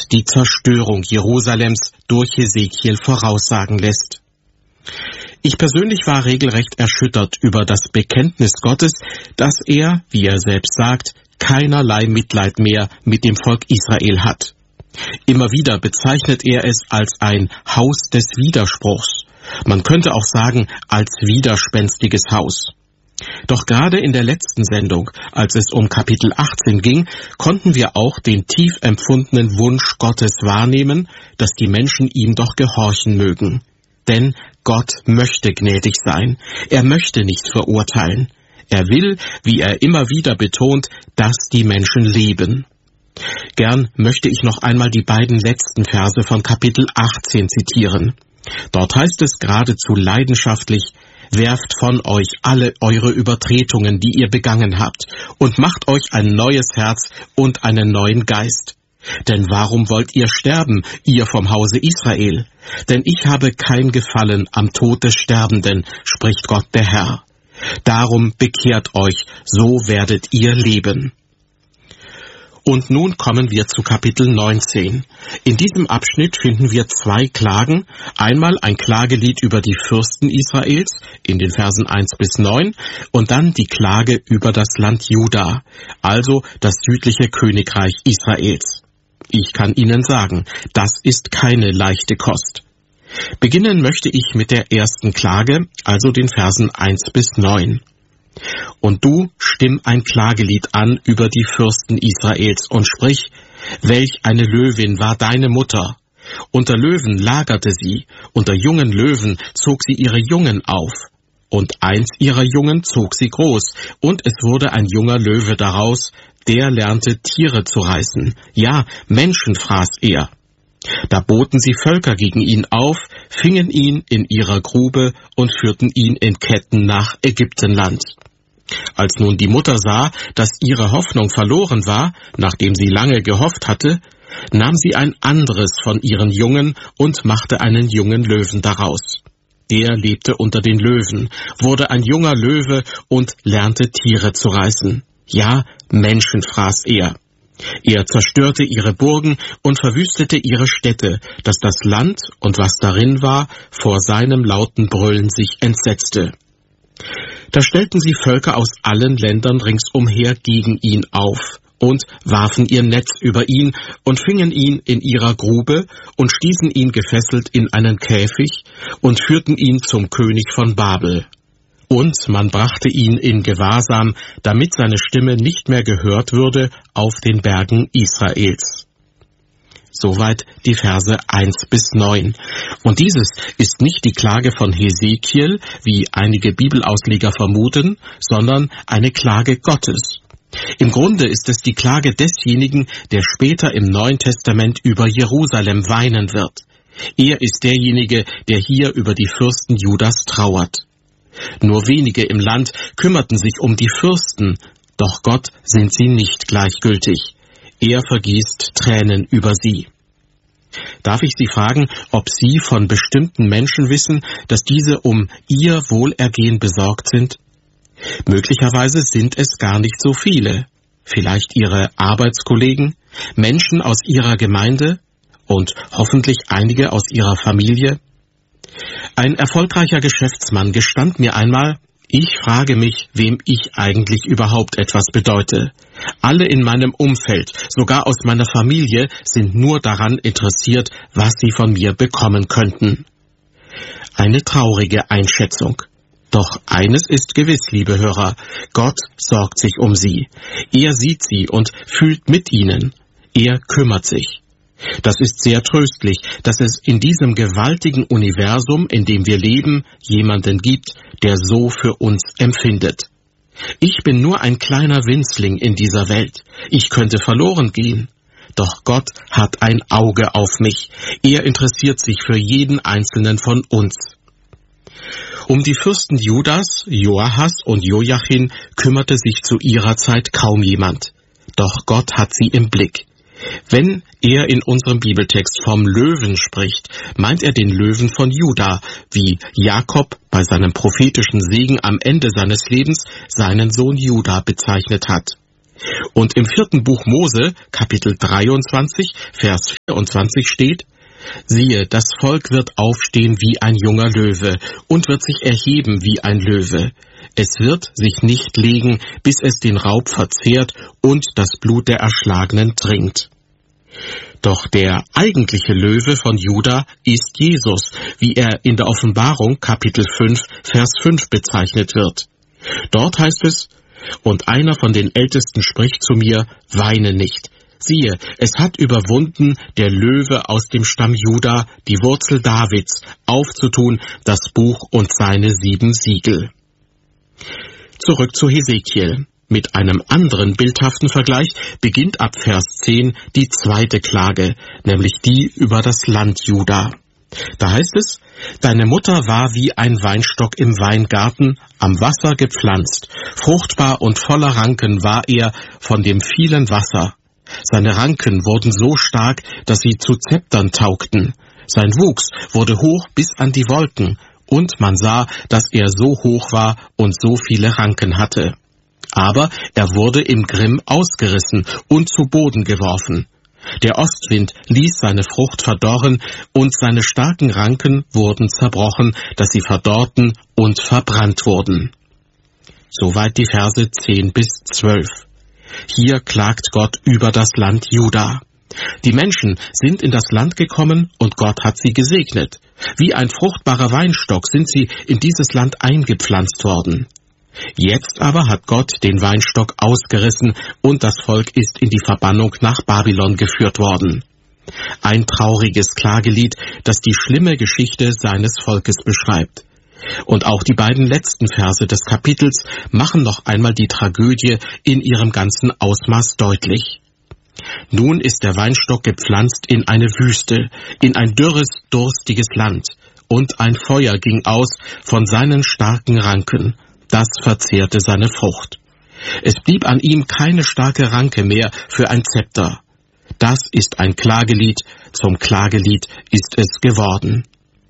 die Zerstörung Jerusalems durch Hesekiel voraussagen lässt. Ich persönlich war regelrecht erschüttert über das Bekenntnis Gottes, dass er, wie er selbst sagt, keinerlei Mitleid mehr mit dem Volk Israel hat. Immer wieder bezeichnet er es als ein Haus des Widerspruchs. Man könnte auch sagen, als widerspenstiges Haus. Doch gerade in der letzten Sendung, als es um Kapitel 18 ging, konnten wir auch den tief empfundenen Wunsch Gottes wahrnehmen, dass die Menschen ihm doch gehorchen mögen. Denn Gott möchte gnädig sein. Er möchte nicht verurteilen. Er will, wie er immer wieder betont, dass die Menschen leben. Gern möchte ich noch einmal die beiden letzten Verse von Kapitel 18 zitieren. Dort heißt es geradezu leidenschaftlich: Werft von euch alle eure Übertretungen, die ihr begangen habt, und macht euch ein neues Herz und einen neuen Geist. Denn warum wollt ihr sterben, ihr vom Hause Israel? Denn ich habe kein Gefallen am Tod des Sterbenden, spricht Gott der Herr. Darum bekehrt euch, so werdet ihr leben. Und nun kommen wir zu Kapitel 19. In diesem Abschnitt finden wir zwei Klagen. Einmal ein Klagelied über die Fürsten Israels in den Versen 1 bis 9 und dann die Klage über das Land Juda, also das südliche Königreich Israels. Ich kann Ihnen sagen, das ist keine leichte Kost. Beginnen möchte ich mit der ersten Klage, also den Versen 1 bis 9. Und du stimm ein Klagelied an über die Fürsten Israels und sprich: Welch eine Löwin war deine Mutter! Unter Löwen lagerte sie, unter jungen Löwen zog sie ihre Jungen auf. Und eins ihrer Jungen zog sie groß, und es wurde ein junger Löwe daraus, der lernte Tiere zu reißen. Ja, Menschen fraß er. Da boten sie Völker gegen ihn auf, fingen ihn in ihrer Grube und führten ihn in Ketten nach Ägyptenland. Als nun die Mutter sah, dass ihre Hoffnung verloren war, nachdem sie lange gehofft hatte, nahm sie ein anderes von ihren Jungen und machte einen jungen Löwen daraus. Der lebte unter den Löwen, wurde ein junger Löwe und lernte Tiere zu reißen. Ja, Menschen fraß er. Er zerstörte ihre Burgen und verwüstete ihre Städte, dass das Land und was darin war, vor seinem lauten Brüllen sich entsetzte. Da stellten sie Völker aus allen Ländern ringsumher gegen ihn auf und warfen ihr Netz über ihn und fingen ihn in ihrer Grube und stießen ihn gefesselt in einen Käfig und führten ihn zum König von Babel. Und man brachte ihn in Gewahrsam, damit seine Stimme nicht mehr gehört würde auf den Bergen Israels. Soweit die Verse 1 bis 9. Und dieses ist nicht die Klage von Hesekiel, wie einige Bibelausleger vermuten, sondern eine Klage Gottes. Im Grunde ist es die Klage desjenigen, der später im Neuen Testament über Jerusalem weinen wird. Er ist derjenige, der hier über die Fürsten Judas trauert. Nur wenige im Land kümmerten sich um die Fürsten, doch Gott sind sie nicht gleichgültig. Er vergießt Tränen über sie. Darf ich Sie fragen, ob Sie von bestimmten Menschen wissen, dass diese um ihr Wohlergehen besorgt sind? Möglicherweise sind es gar nicht so viele. Vielleicht Ihre Arbeitskollegen, Menschen aus Ihrer Gemeinde und hoffentlich einige aus Ihrer Familie? Ein erfolgreicher Geschäftsmann gestand mir einmal: Ich frage mich, wem ich eigentlich überhaupt etwas bedeute. Alle in meinem Umfeld, sogar aus meiner Familie, sind nur daran interessiert, was sie von mir bekommen könnten. Eine traurige Einschätzung. Doch eines ist gewiss, liebe Hörer: Gott sorgt sich um sie. Er sieht sie und fühlt mit ihnen. Er kümmert sich. Das ist sehr tröstlich, dass es in diesem gewaltigen Universum, in dem wir leben, jemanden gibt, der so für uns empfindet. Ich bin nur ein kleiner Winzling in dieser Welt. Ich könnte verloren gehen. Doch Gott hat ein Auge auf mich. Er interessiert sich für jeden einzelnen von uns. Um die Fürsten Judas, Joachas und Joachim kümmerte sich zu ihrer Zeit kaum jemand. Doch Gott hat sie im Blick. Wenn er in unserem Bibeltext vom Löwen spricht, meint er den Löwen von Juda, wie Jakob bei seinem prophetischen Segen am Ende seines Lebens seinen Sohn Juda bezeichnet hat. Und im 4. Buch Mose, Kapitel 23, Vers 24 steht: Siehe, das Volk wird aufstehen wie ein junger Löwe und wird sich erheben wie ein Löwe. Es wird sich nicht legen, bis es den Raub verzehrt und das Blut der Erschlagenen trinkt. Doch der eigentliche Löwe von Juda ist Jesus, wie er in der Offenbarung Kapitel 5, Vers 5 bezeichnet wird. Dort heißt es: Und einer von den Ältesten spricht zu mir: Weine nicht. Siehe, es hat überwunden, der Löwe aus dem Stamm Juda, die Wurzel Davids, aufzutun das Buch und seine 7 Siegel. Zurück zu Hesekiel. Mit einem anderen bildhaften Vergleich beginnt ab Vers 10 die zweite Klage, nämlich die über das Land Juda. Da heißt es: Deine Mutter war wie ein Weinstock im Weingarten, am Wasser gepflanzt. Fruchtbar und voller Ranken war er von dem vielen Wasser. Seine Ranken wurden so stark, dass sie zu Zeptern taugten. Sein Wuchs wurde hoch bis an die Wolken, und man sah, dass er so hoch war und so viele Ranken hatte. Aber er wurde im Grimm ausgerissen und zu Boden geworfen. Der Ostwind ließ seine Frucht verdorren, und seine starken Ranken wurden zerbrochen, dass sie verdorrten und verbrannt wurden. Soweit die Verse 10 bis 12. Hier klagt Gott über das Land Juda. Die Menschen sind in das Land gekommen und Gott hat sie gesegnet. Wie ein fruchtbarer Weinstock sind sie in dieses Land eingepflanzt worden. Jetzt aber hat Gott den Weinstock ausgerissen und das Volk ist in die Verbannung nach Babylon geführt worden. Ein trauriges Klagelied, das die schlimme Geschichte seines Volkes beschreibt. Und auch die beiden letzten Verse des Kapitels machen noch einmal die Tragödie in ihrem ganzen Ausmaß deutlich. Nun ist der Weinstock gepflanzt in eine Wüste, in ein dürres, durstiges Land, und ein Feuer ging aus von seinen starken Ranken. Das verzehrte seine Frucht. Es blieb an ihm keine starke Ranke mehr für ein Zepter. Das ist ein Klagelied, zum Klagelied ist es geworden.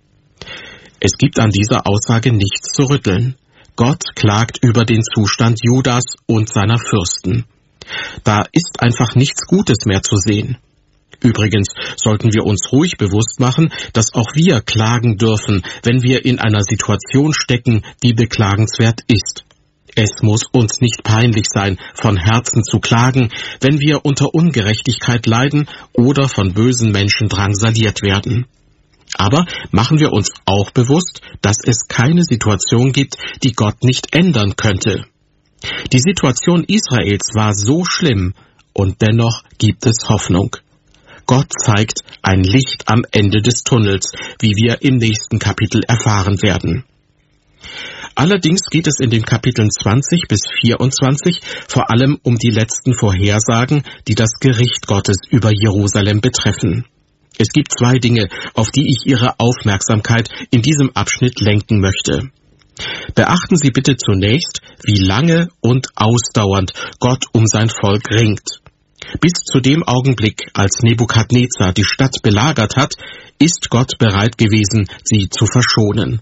Es gibt an dieser Aussage nichts zu rütteln. Gott klagt über den Zustand Judas und seiner Fürsten. Da ist einfach nichts Gutes mehr zu sehen. Übrigens sollten wir uns ruhig bewusst machen, dass auch wir klagen dürfen, wenn wir in einer Situation stecken, die beklagenswert ist. Es muss uns nicht peinlich sein, von Herzen zu klagen, wenn wir unter Ungerechtigkeit leiden oder von bösen Menschen drangsaliert werden. Aber machen wir uns auch bewusst, dass es keine Situation gibt, die Gott nicht ändern könnte. Die Situation Israels war so schlimm, und dennoch gibt es Hoffnung. Gott zeigt ein Licht am Ende des Tunnels, wie wir im nächsten Kapitel erfahren werden. Allerdings geht es in den Kapiteln 20 bis 24 vor allem um die letzten Vorhersagen, die das Gericht Gottes über Jerusalem betreffen. Es gibt 2 Dinge, auf die ich Ihre Aufmerksamkeit in diesem Abschnitt lenken möchte. Beachten Sie bitte zunächst, wie lange und ausdauernd Gott um sein Volk ringt. Bis zu dem Augenblick, als Nebukadnezar die Stadt belagert hat, ist Gott bereit gewesen, sie zu verschonen.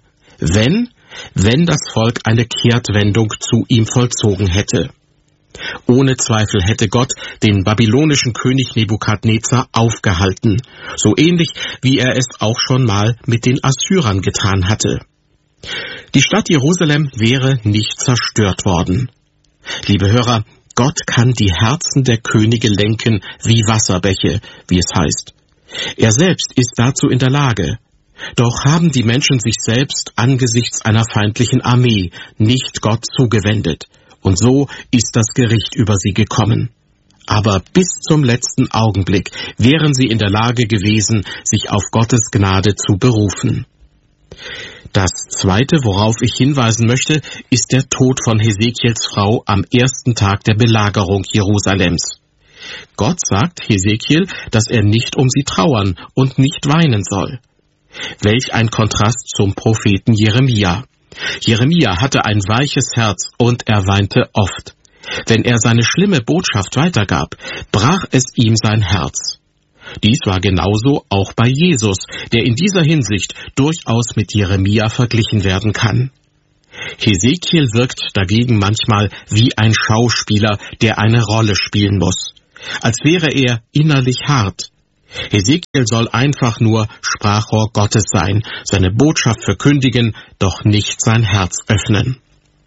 Wenn das Volk eine Kehrtwendung zu ihm vollzogen hätte. Ohne Zweifel hätte Gott den babylonischen König Nebukadnezar aufgehalten, so ähnlich wie er es auch schon mal mit den Assyrern getan hatte. Die Stadt Jerusalem wäre nicht zerstört worden. Liebe Hörer, Gott kann die Herzen der Könige lenken wie Wasserbäche, wie es heißt. Er selbst ist dazu in der Lage. Doch haben die Menschen sich selbst angesichts einer feindlichen Armee nicht Gott zugewendet. Und so ist das Gericht über sie gekommen. Aber bis zum letzten Augenblick wären sie in der Lage gewesen, sich auf Gottes Gnade zu berufen. Das Zweite, worauf ich hinweisen möchte, ist der Tod von Hesekiels Frau am ersten Tag der Belagerung Jerusalems. Gott sagt Hesekiel, dass er nicht um sie trauern und nicht weinen soll. Welch ein Kontrast zum Propheten Jeremia. Jeremia hatte ein weiches Herz und er weinte oft. Wenn er seine schlimme Botschaft weitergab, brach es ihm sein Herz. Dies war genauso auch bei Jesus, der in dieser Hinsicht durchaus mit Jeremia verglichen werden kann. Hesekiel wirkt dagegen manchmal wie ein Schauspieler, der eine Rolle spielen muss, als wäre er innerlich hart. Hesekiel soll einfach nur Sprachrohr Gottes sein, seine Botschaft verkündigen, doch nicht sein Herz öffnen.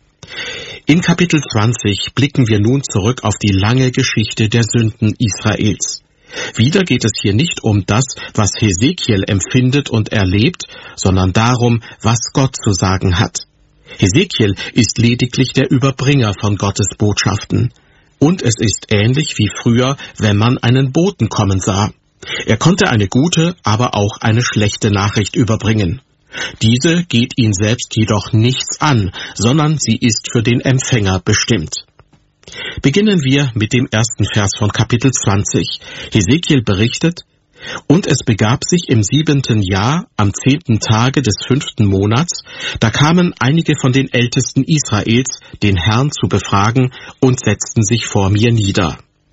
In Kapitel 20 blicken wir nun zurück auf die lange Geschichte der Sünden Israels. Wieder geht es hier nicht um das, was Hesekiel empfindet und erlebt, sondern darum, was Gott zu sagen hat. Hesekiel ist lediglich der Überbringer von Gottes Botschaften. Und es ist ähnlich wie früher, wenn man einen Boten kommen sah. Er konnte eine gute, aber auch eine schlechte Nachricht überbringen. Diese geht ihn selbst jedoch nichts an, sondern sie ist für den Empfänger bestimmt. Beginnen wir mit dem ersten Vers von Kapitel 20. Hesekiel berichtet: Und es begab sich im 7. Jahr, am 10. Tage des 5. Monats, da kamen einige von den Ältesten Israels, den Herrn zu befragen, und setzten sich vor mir nieder.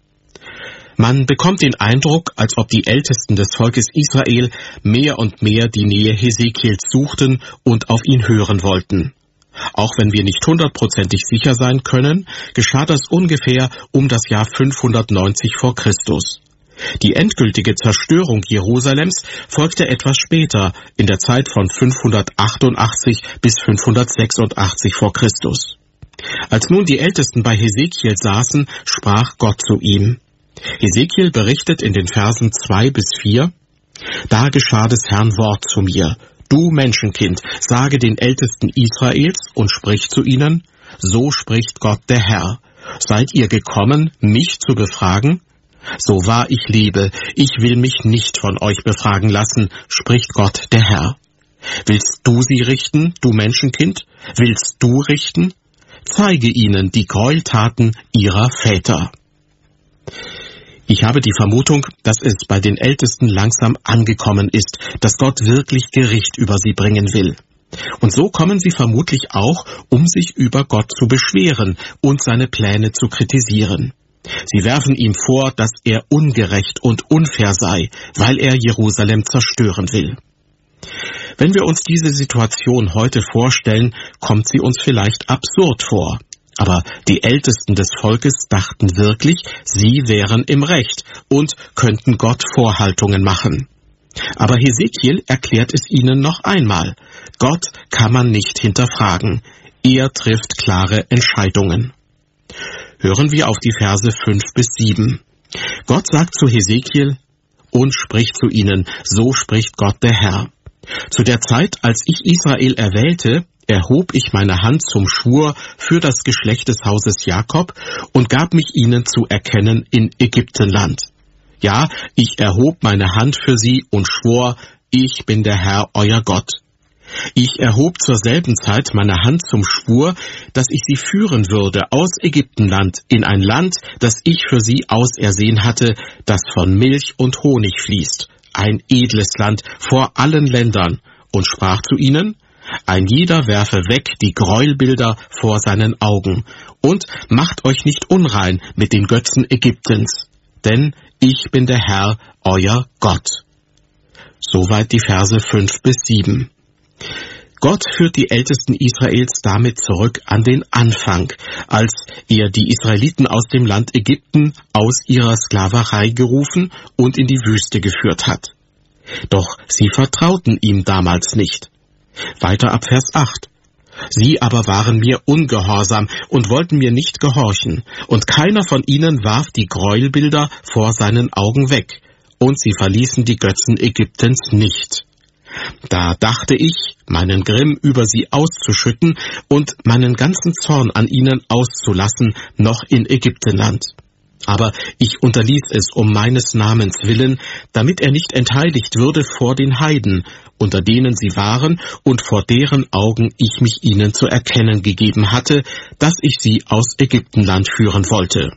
Man bekommt den Eindruck, als ob die Ältesten des Volkes Israel mehr und mehr die Nähe Hesekiels suchten und auf ihn hören wollten. Auch wenn wir nicht 100%ig sicher sein können, geschah das ungefähr um das Jahr 590 vor Christus. Die endgültige Zerstörung Jerusalems folgte etwas später, in der Zeit von 588 bis 586 vor Christus. Als nun die Ältesten bei Hesekiel saßen, sprach Gott zu ihm. Hesekiel berichtet in den Versen 2 bis 4: Da geschah des Herrn Wort zu mir: Du Menschenkind, sage den Ältesten Israels und sprich zu ihnen: So spricht Gott der Herr. Seid ihr gekommen, mich zu befragen? So wahr ich lebe, ich will mich nicht von euch befragen lassen, spricht Gott der Herr. Willst du sie richten, du Menschenkind? Willst du richten? Zeige ihnen die Gräueltaten ihrer Väter. Ich habe die Vermutung, dass es bei den Ältesten langsam angekommen ist, dass Gott wirklich Gericht über sie bringen will. Und so kommen sie vermutlich auch, um sich über Gott zu beschweren und seine Pläne zu kritisieren. Sie werfen ihm vor, dass er ungerecht und unfair sei, weil er Jerusalem zerstören will. Wenn wir uns diese Situation heute vorstellen, kommt sie uns vielleicht absurd vor. Aber die Ältesten des Volkes dachten wirklich, sie wären im Recht und könnten Gott Vorhaltungen machen. Aber Hesekiel erklärt es ihnen noch einmal: Gott kann man nicht hinterfragen. Er trifft klare Entscheidungen. Hören wir auf die Verse 5 bis 7. Gott sagt zu Hesekiel: Und spricht zu ihnen: So spricht Gott der Herr. Zu der Zeit, als ich Israel erwählte, erhob ich meine Hand zum Schwur für das Geschlecht des Hauses Jakob und gab mich ihnen zu erkennen in Ägyptenland. Ja, ich erhob meine Hand für sie und schwor: Ich bin der Herr, euer Gott. Ich erhob zur selben Zeit meine Hand zum Schwur, dass ich sie führen würde aus Ägyptenland in ein Land, das ich für sie ausersehen hatte, das von Milch und Honig fließt, ein edles Land vor allen Ländern, und sprach zu ihnen: Ein jeder werfe weg die Gräuelbilder vor seinen Augen und macht euch nicht unrein mit den Götzen Ägyptens, denn ich bin der Herr, euer Gott. Soweit die Verse 5 bis 7. Gott führt die Ältesten Israels damit zurück an den Anfang, als er die Israeliten aus dem Land Ägypten aus ihrer Sklaverei gerufen und in die Wüste geführt hat. Doch sie vertrauten ihm damals nicht. Weiter ab Vers 8. Sie aber waren mir ungehorsam und wollten mir nicht gehorchen, und keiner von ihnen warf die Gräuelbilder vor seinen Augen weg, und sie verließen die Götzen Ägyptens nicht. Da dachte ich, meinen Grimm über sie auszuschütten und meinen ganzen Zorn an ihnen auszulassen, noch in Ägyptenland. Aber ich unterließ es um meines Namens willen, damit er nicht entheiligt würde vor den Heiden, unter denen sie waren und vor deren Augen ich mich ihnen zu erkennen gegeben hatte, dass ich sie aus Ägyptenland führen wollte.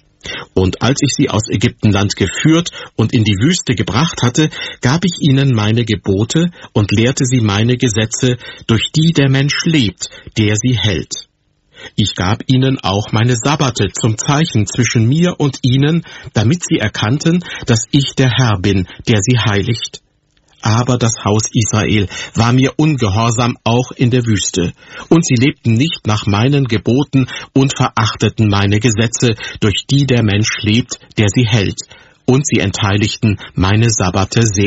Und als ich sie aus Ägyptenland geführt und in die Wüste gebracht hatte, gab ich ihnen meine Gebote und lehrte sie meine Gesetze, durch die der Mensch lebt, der sie hält. Ich gab ihnen auch meine Sabbate zum Zeichen zwischen mir und ihnen, damit sie erkannten, dass ich der Herr bin, der sie heiligt. Aber das Haus Israel war mir ungehorsam auch in der Wüste. Und sie lebten nicht nach meinen Geboten und verachteten meine Gesetze, durch die der Mensch lebt, der sie hält. Und sie entheiligten meine Sabbate sehr.